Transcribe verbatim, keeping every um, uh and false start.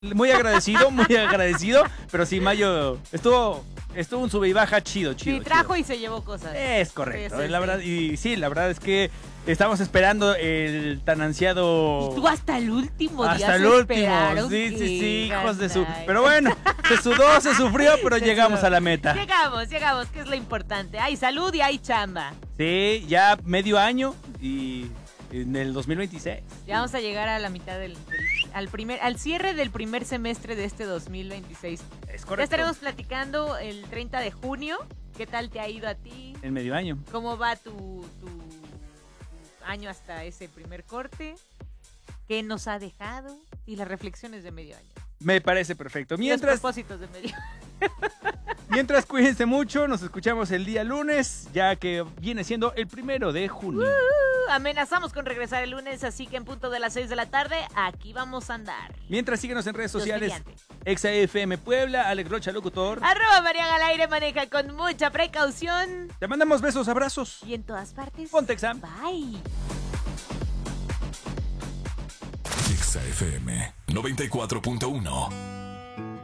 Muy agradecido, muy agradecido, pero sí, mayo estuvo estuvo un sube y baja chido, chido. Sí, trajo chido. y se llevó cosas. Es correcto, Sí, sí, la sí. verdad, y sí, la verdad es que estamos esperando el tan ansiado... Y tú hasta el último día Hasta el se último, esperaron sí, sí, sí, que hijos de su... ganara. Pero bueno, se sudó, se sufrió, pero Se llegamos sudó. a la meta. Llegamos, llegamos, que es lo importante. Hay salud y hay chamba. Sí, ya medio año y en el dos mil veintiséis. Ya vamos a llegar a la mitad del, del- al primer, al cierre del primer semestre de este dos mil veintiséis. Es Ya correcto. estaremos platicando el treinta de junio. ¿Qué tal te ha ido a ti? En medio año. ¿Cómo va tu, tu, tu año hasta ese primer corte? ¿Qué nos ha dejado? Y las reflexiones de medio año. Me parece perfecto. Y Mientras, los propósitos de medio año. mientras cuídense mucho, nos escuchamos el día lunes, ya que viene siendo el primero de junio. Uh, amenazamos con regresar el lunes, así que en punto de las seis de la tarde, aquí vamos a andar. Mientras síguenos en redes Dios sociales, mediante. Exa F M Puebla, Alex Rocha Locutor. Arroba Mariana al aire, maneja con mucha precaución. Te mandamos besos, abrazos. Y en todas partes. Ponte Exa. Bye. Exa F M noventa y cuatro punto uno.